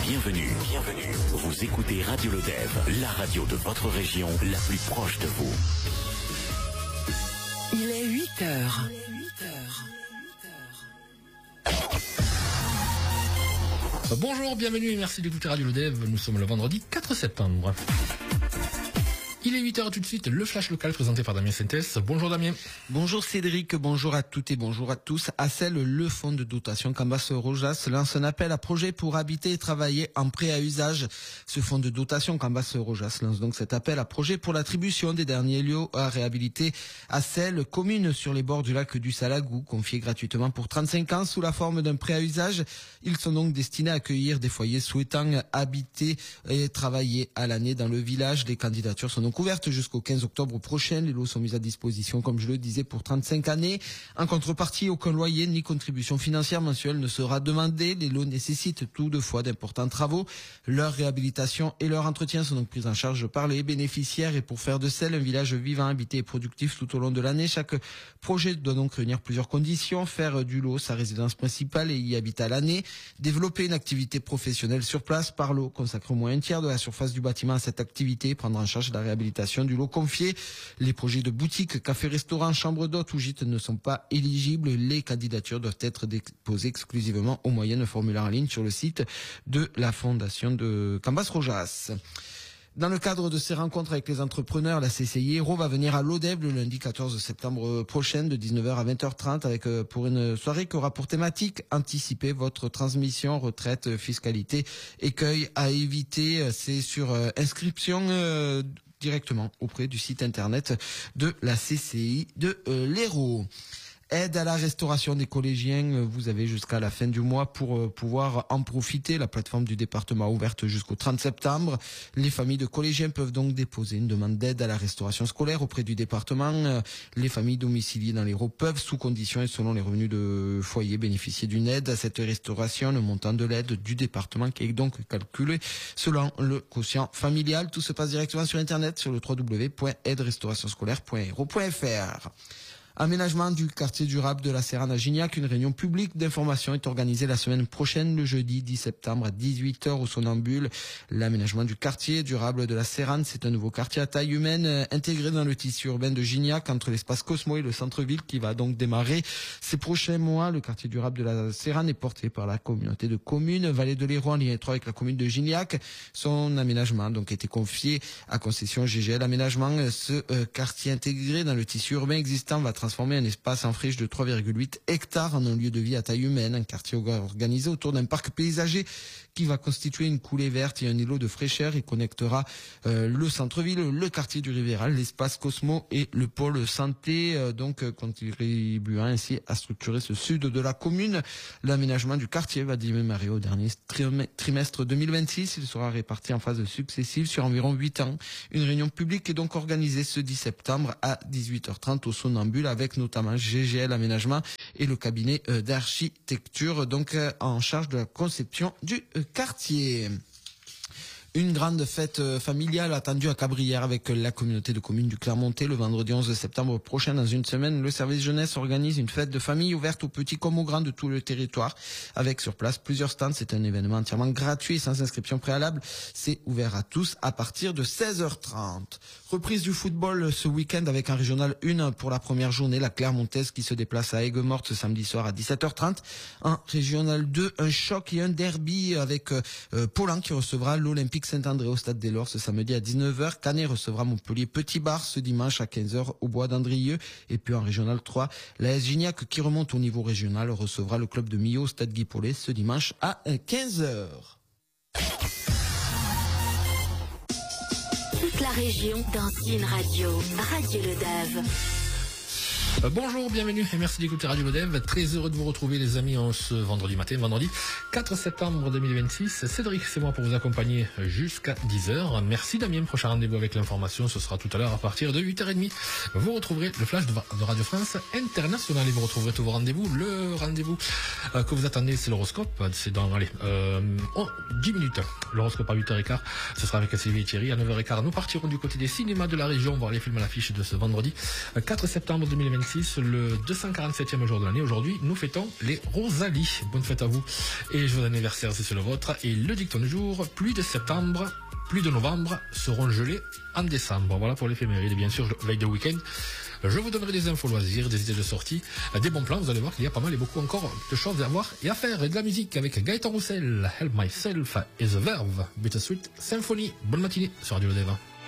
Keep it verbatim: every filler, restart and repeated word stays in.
Bienvenue, bienvenue. Vous écoutez Radio Lodève, la radio de votre région, la plus proche de vous. Il est huit heures. Bonjour, bienvenue et merci d'écouter Radio Lodève. Nous sommes le vendredi quatre septembre. Il est huit heures tout de suite, le flash local présenté par Damien Sintès. Bonjour Damien. Bonjour Cédric, bonjour à toutes et bonjour à tous. À celle, le fonds de dotation Cambas Rojas lance un appel à projet pour habiter et travailler en prêt à usage. Ce fonds de dotation Cambas Rojas lance donc cet appel à projet pour l'attribution des derniers lieux à réhabiliter à celle, commune sur les bords du lac du Salagou, confiés gratuitement pour trente-cinq ans sous la forme d'un prêt à usage. Ils sont donc destinés à accueillir des foyers souhaitant habiter et travailler à l'année dans le village. Les candidatures sont donc ouverte jusqu'au quinze octobre prochain. Les lots sont mis à disposition, comme je le disais, pour trente-cinq années. En contrepartie, aucun loyer ni contribution financière mensuelle ne sera demandé. Les lots nécessitent toutefois d'importants travaux. Leur réhabilitation et leur entretien sont donc pris en charge par les bénéficiaires. Et pour faire de Celle un village vivant, habité et productif tout au long de l'année, chaque projet doit donc réunir plusieurs conditions. Faire du lot sa résidence principale et y habiter à l'année. Développer une activité professionnelle sur place par lot. Consacrer au moins un tiers de la surface du bâtiment à cette activité. Prendre en charge la réhabilitation du lot confié. Les projets de boutiques, cafés, restaurants, chambres d'hôtes ou gîtes ne sont pas éligibles. Les candidatures doivent être déposées exclusivement au moyen d'un formulaire en ligne sur le site de la fondation de Cambas Rojas. Dans le cadre de ces rencontres avec les entrepreneurs, la C C I Hérault va venir à Lodève le lundi quatorze septembre prochain de dix-neuf heures à vingt heures trente avec pour une soirée qui aura pour thématique anticiper votre transmission, retraite, fiscalité, écueil à éviter. C'est sur euh, inscription euh, directement auprès du site internet de la C C I de euh, l'Hérault. Aide à la restauration des collégiens, vous avez jusqu'à la fin du mois pour pouvoir en profiter. La plateforme du département ouverte jusqu'au trente septembre. Les familles de collégiens peuvent donc déposer une demande d'aide à la restauration scolaire auprès du département. Les familles domiciliées dans l'Hérault peuvent, sous conditions et selon les revenus de foyer, bénéficier d'une aide à cette restauration. Le montant de l'aide du département qui est donc calculé selon le quotient familial. Tout se passe directement sur Internet sur le w w w point aide restauration scolaire point hérault point f r. Aménagement du quartier durable de la Sérane à Gignac. Une réunion publique d'information est organisée la semaine prochaine, le jeudi dix septembre à dix-huit heures au Somnambule. L'aménagement du quartier durable de la Sérane, c'est un nouveau quartier à taille humaine euh, intégré dans le tissu urbain de Gignac entre l'espace Cosmo et le centre-ville qui va donc démarrer ces prochains mois. Le quartier durable de la Sérane est porté par la communauté de communes Vallée de l'Hérault en lien étroit avec la commune de Gignac. Son aménagement a donc été confié à concession G G L Aménagement. Ce euh, quartier intégré dans le tissu urbain existant va transformer un espace en friche de trois virgule huit hectares en un lieu de vie à taille humaine, un quartier organisé autour d'un parc paysager qui va constituer une coulée verte et un îlot de fraîcheur. Il connectera euh, le centre-ville, le quartier du Rivéral, l'espace Cosmo et le pôle santé, euh, donc euh, contribuant ainsi à structurer ce sud de la commune. L'aménagement du quartier va démarrer au dernier trimestre deux mille vingt-six. Il sera réparti en phases successives sur environ huit ans. Une réunion publique est donc organisée ce dix septembre à dix-huit heures trente au Somnambule avec notamment G G L Aménagement et le cabinet euh, d'architecture donc euh, en charge de la conception du euh, quartier. Une grande fête familiale attendue à Cabrières avec la communauté de communes du Clermontais le vendredi onze septembre prochain. Dans une semaine, le service jeunesse organise une fête de famille ouverte aux petits comme aux grands de tout le territoire avec sur place plusieurs stands. C'est un événement entièrement gratuit et sans inscription préalable. C'est ouvert à tous à partir de seize heures trente. Reprise du football ce week-end avec un régional un pour la première journée. La Clermontaise qui se déplace à Aigues-Mortes ce samedi soir à dix-sept heures trente. Un régional deux, un choc et un derby avec euh, Paulan qui recevra l'Olympique Saint-André au stade des Lors ce samedi à dix-neuf heures. Canet recevra Montpellier Petit Bar ce dimanche à quinze heures au Bois d'Andrieux. Et puis en régional trois, la S Gignac qui remonte au niveau régional recevra le club de Millau au stade Guy Paulet ce dimanche à quinze heures. Toute la région dans une radio, Radio Lodève. Euh, bonjour, bienvenue et merci d'écouter Radio Lodève. Très heureux de vous retrouver les amis en ce vendredi matin, vendredi quatre septembre deux mille vingt-six. Cédric, c'est moi pour vous accompagner jusqu'à dix heures. Merci Damien, prochain rendez-vous avec l'information, ce sera tout à l'heure à partir de huit heures trente. Vous retrouverez le flash de Radio France International et vous retrouverez tous vos rendez-vous. Le rendez-vous euh, que vous attendez, c'est l'horoscope. C'est dans, allez, euh, oh, dix minutes. L'horoscope à huit heures quinze, ce sera avec Sylvie et Thierry. À neuf heures quinze, nous partirons du côté des cinémas de la région voir les films à l'affiche de ce vendredi quatre septembre deux mille vingt-six. vingt-six, le deux cent quarante-septième jour de l'année. Aujourd'hui, nous fêtons les Rosalie. Bonne fête à vous. Et joyeux anniversaire si c'est le vôtre. Et le dicton du jour, pluie de septembre, pluie de novembre seront gelées en décembre. Voilà pour l'éphéméride. Et bien sûr, veille de week-end, je vous donnerai des infos loisirs, des idées de sortie, des bons plans. Vous allez voir qu'il y a pas mal et beaucoup encore de choses à voir et à faire. Et de la musique avec Gaëtan Roussel, Help Myself is a Verve, Bittersweet Symphony. Bonne matinée sur Radio Lodève.